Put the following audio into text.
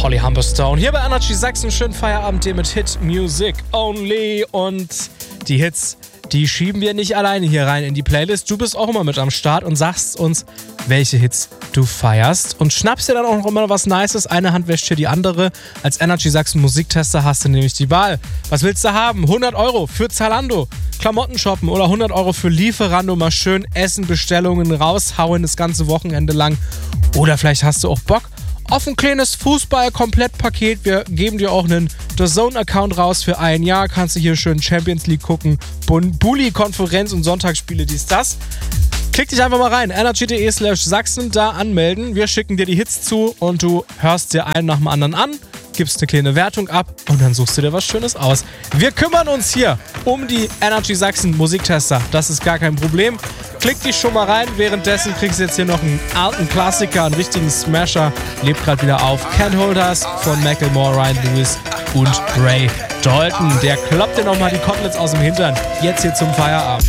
Holly Humberstone. Hier bei Energy Sachsen, schönen Feierabend hier mit Hit Music Only. Und die Hits, die schieben wir nicht alleine hier rein in die Playlist. Du bist auch immer mit am Start und sagst uns, welche Hits du feierst. Und schnappst dir dann auch noch immer was Nices. Eine Hand wäscht hier die andere. Als Energy Sachsen Musiktester hast du nämlich die Wahl. Was willst du haben? 100 Euro für Zalando, Klamotten shoppen oder 100 Euro für Lieferando. Mal schön Essen, Bestellungen raushauen das ganze Wochenende lang. Oder vielleicht hast du auch Bock auf ein kleines Fußball-Komplettpaket. Wir geben dir auch einen DAZN-Account raus für ein Jahr. Kannst du hier schön Champions League gucken, Bulli-Konferenz und Sonntagsspiele, dies, das. Klick dich einfach mal rein, energy.de/Sachsen, da anmelden. Wir schicken dir die Hits zu und du hörst dir einen nach dem anderen an, gibst eine kleine Wertung ab und dann suchst du dir was Schönes aus. Wir kümmern uns hier um die Energy Sachsen Musiktester. Das ist gar kein Problem. Klick dich schon mal rein. Währenddessen kriegst du jetzt hier noch einen alten Klassiker, einen richtigen Smasher. Lebt gerade wieder auf. Can't Hold Us von Macklemore, Ryan Lewis und Ray Dalton. Der kloppt dir nochmal die Koteletts aus dem Hintern. Jetzt hier zum Feierabend.